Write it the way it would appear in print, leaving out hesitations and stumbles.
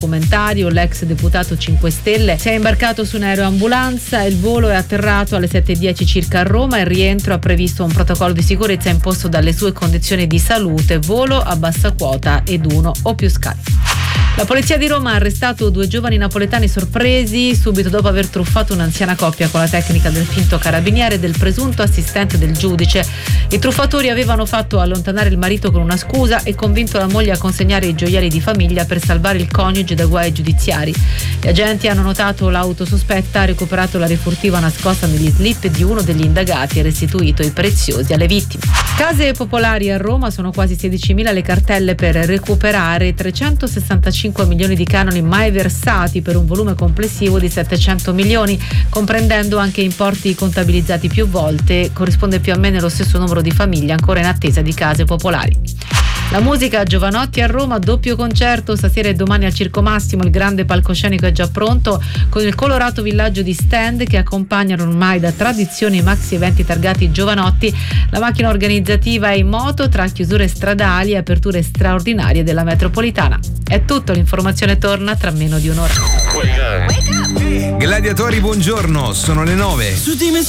documentario. L'ex deputato 5 Stelle si è imbarcato su un aeroambulanza, il volo è atterrato alle 7:10 circa a Roma e il rientro ha previsto un protocollo di sicurezza imposto dalle sue condizioni di salute, volo a bassa quota ed 1 o più scali. La polizia di Roma ha arrestato 2 giovani napoletani sorpresi subito dopo aver truffato un'anziana coppia con la tecnica del finto carabiniere e del presunto assistente del giudice. I truffatori avevano fatto allontanare il marito con una scusa e convinto la moglie a consegnare i gioielli di famiglia per salvare il coniuge da guai giudiziari. Gli agenti hanno notato l'auto sospetta, recuperato la refurtiva nascosta negli slip di uno degli indagati e restituito i preziosi alle vittime. Case popolari a Roma: sono quasi 16.000 le cartelle per recuperare 365 milioni di canoni mai versati per un volume complessivo di 700 milioni, comprendendo anche importi contabilizzati più volte. Corrisponde più o meno lo stesso numero di famiglie ancora in attesa di case popolari. La musica: Giovanotti a Roma, doppio concerto stasera e domani al Circo Massimo. Il grande palcoscenico è già pronto con il colorato villaggio di stand che accompagnano ormai da tradizione i maxi eventi targati Giovanotti. La macchina organizzativa è in moto tra chiusure stradali e aperture straordinarie della metropolitana. È tutto, l'informazione torna tra meno di un'ora. Gladiatori, buongiorno, sono le 9.